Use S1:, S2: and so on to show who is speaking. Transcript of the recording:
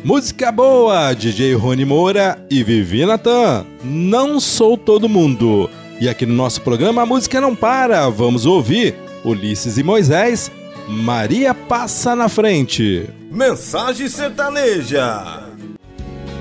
S1: Música boa, DJ Rony Moura e Vivi Natan. Não sou todo mundo. E aqui no nosso programa a música não para. Vamos ouvir Ulisses e Moisés, Maria Passa na Frente.
S2: Mensagem sertaneja.